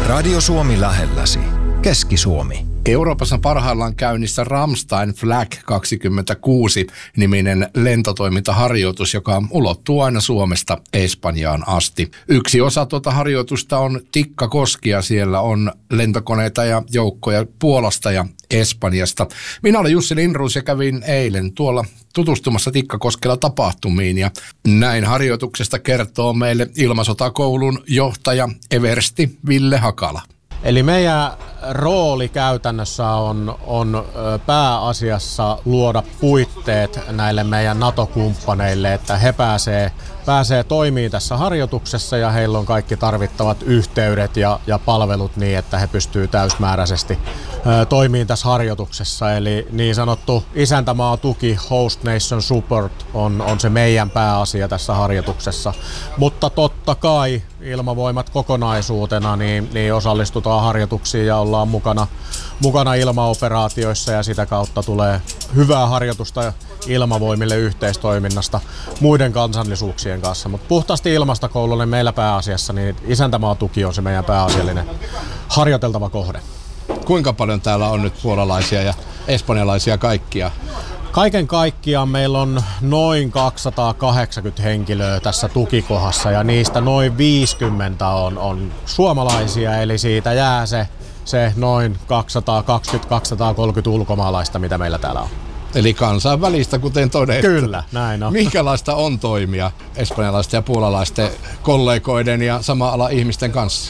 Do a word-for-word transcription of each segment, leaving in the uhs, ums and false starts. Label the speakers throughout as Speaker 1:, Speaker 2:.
Speaker 1: Radio Suomi lähelläsi. Keski-Suomi.
Speaker 2: Euroopassa parhaillaan käynnissä Ramstein Flag kaksikymmentäkuusi-niminen lentotoimintaharjoitus, joka ulottuu aina Suomesta Espanjaan asti. Yksi osa tuota harjoitusta on Tikkakoski ja siellä on lentokoneita ja joukkoja Puolasta ja Espanjasta. Minä olen Jussi Lindroos ja kävin eilen tuolla tutustumassa Tikkakoskella tapahtumiin ja näin harjoituksesta kertoo meille Ilmasotakoulun johtaja eversti Ville Hakala.
Speaker 3: Eli meidän rooli käytännössä on, on pääasiassa luoda puitteet näille meidän NATO-kumppaneille, että he pääsee, pääsee toimimaan tässä harjoituksessa ja heillä on kaikki tarvittavat yhteydet ja, ja palvelut niin, että he pystyvät täysmääräisesti ö, toimimaan tässä harjoituksessa. Eli niin sanottu isäntämaa tuki, host nation support, on, on se meidän pääasia tässä harjoituksessa. Mutta totta kai Ilmavoimat kokonaisuutena niin, niin osallistutaan harjoituksiin ja ollaan mukana, mukana ilmaoperaatioissa ja sitä kautta tulee hyvää harjoitusta Ilmavoimille yhteistoiminnasta muiden kansallisuuksien kanssa. Mutta puhtaasti ilmastokoululle meillä pääasiassa niin isäntämaa tuki on se meidän pääasiallinen harjoiteltava kohde.
Speaker 2: Kuinka paljon täällä on nyt puolalaisia ja espanjalaisia kaikkia?
Speaker 3: Kaiken kaikkiaan meillä on noin kaksisataakahdeksankymmentä henkilöä tässä tukikohdassa ja niistä noin viisikymmentä on, on suomalaisia, eli siitä jää se, se noin kaksisataakaksikymmentä kaksisataakolmekymmentä ulkomaalaista, mitä meillä täällä on.
Speaker 2: Eli kansainvälistä, kuten todettu.
Speaker 3: Kyllä, näin on.
Speaker 2: Minkälaista on toimia espanjalaisten ja puolalaisten kollegoiden ja sama ala ihmisten kanssa?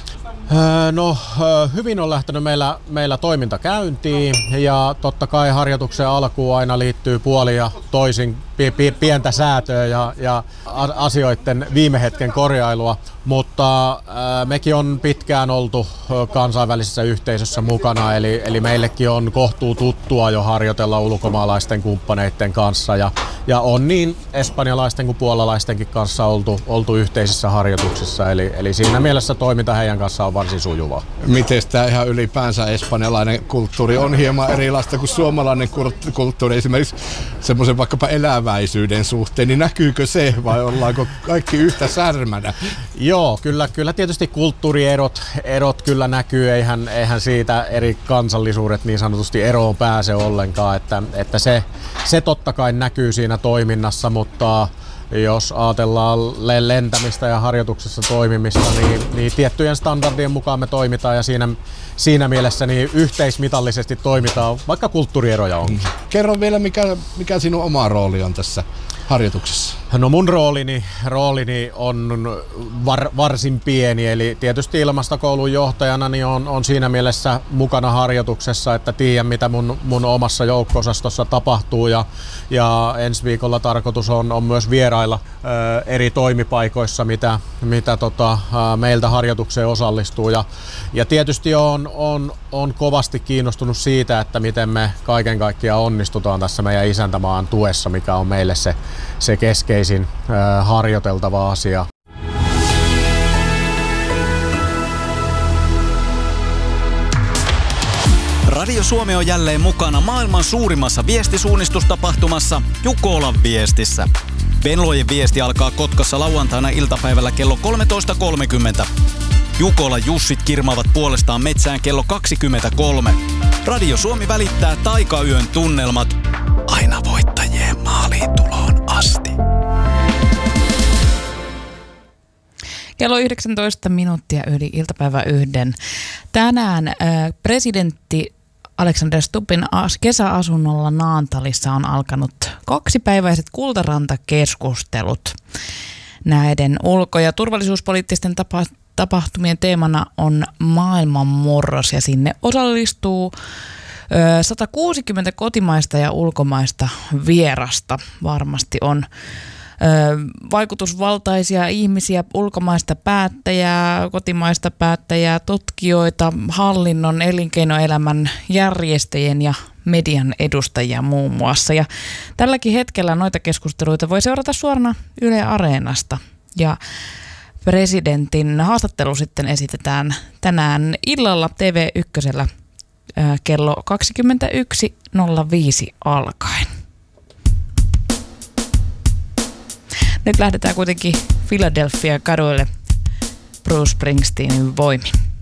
Speaker 3: No hyvin on lähtenyt meillä, meillä toiminta käyntiin ja totta kai harjoituksen alkuun aina liittyy puoli ja toisin pientä säätöä ja, ja asioiden viime hetken korjailua, mutta mekin on pitkään oltu kansainvälisessä yhteisössä mukana, eli, eli meillekin on kohtuu tuttua jo harjoitella ulkomaalaisten kumppaneiden kanssa ja, ja on niin espanjalaisten kuin puolalaistenkin kanssa oltu, oltu yhteisissä harjoituksissa, eli, eli siinä mielessä toiminta heidän kanssaan on varsin sujuvaa.
Speaker 2: Miten tämä ihan ylipäänsä espanjalainen kulttuuri on hieman erilaista kuin suomalainen kulttuuri, esimerkiksi semmoisen vaikkapa eläväisyyden suhteen, niin näkyykö se vai ollaanko kaikki yhtä särmänä?
Speaker 3: Joo, kyllä, kyllä tietysti kulttuurierot erot kyllä näkyy, eihän, eihän siitä eri kansallisuudet niin sanotusti eroon pääse ollenkaan, että, että se, se totta kai näkyy siinä toiminnassa, mutta jos ajatellaan lentämistä ja harjoituksessa toimimista, niin, niin tiettyjen standardien mukaan me toimitaan ja siinä, siinä mielessä niin yhteismitallisesti toimitaan, vaikka kulttuurieroja on.
Speaker 2: Kerro vielä, mikä, mikä sinun oma rooli on tässä harjoituksessa?
Speaker 3: No mun roolini, roolini on var, varsin pieni, eli tietysti ilmastokoulun johtajana niin on, on siinä mielessä mukana harjoituksessa, että tiedän mitä mun, mun omassa joukko-osastossa tapahtuu ja, ja ensi viikolla tarkoitus on, on myös vierailla ä, eri toimipaikoissa, mitä, mitä tota, ä, meiltä harjoitukseen osallistuu ja, ja tietysti on, on, on kovasti kiinnostunut siitä, että miten me kaiken kaikkiaan onnistutaan tässä meidän isäntämaan tuessa, mikä on meille se, se keskeisin äh, harjoiteltava asia.
Speaker 4: Radio Suomi on jälleen mukana maailman suurimmassa viestisuunnistustapahtumassa Jukolan viestissä. Venlojen viesti alkaa Kotkassa lauantaina iltapäivällä kello kolmetoista kolmekymmentä. Jukola Jussit kirmaavat puolestaan metsään kello kaksikymmentäkolme. Radio Suomi välittää taikayön tunnelmat aina voittajien maaliin tuloon asti.
Speaker 5: Kello yhdeksäntoista minuuttia yli iltapäivä yhden. Tänään äh, presidentti Alexander Stubbin kesäasunnolla Naantalissa on alkanut kaksipäiväiset Kultaranta-keskustelut. Näiden ulko- ja turvallisuuspoliittisten tapa- tapahtumien teemana on maailmanmurros ja sinne osallistuu ö, sata kuusikymmentä kotimaista ja ulkomaista vierasta. Varmasti on vaikutusvaltaisia ihmisiä, ulkomaista päättäjää, kotimaista päättäjää, tutkijoita, hallinnon, elinkeinoelämän järjestäjien ja median edustajia muun muassa. Ja tälläkin hetkellä noita keskusteluita voi seurata suorana Yle Areenasta. Ja presidentin haastattelu sitten esitetään tänään illalla T V ykkösellä kello kaksikymmentäyksi nolla viisi alkaen. Nyt lähdetään kuitenkin Philadelphia kaduille Bruce Springsteenin voimin.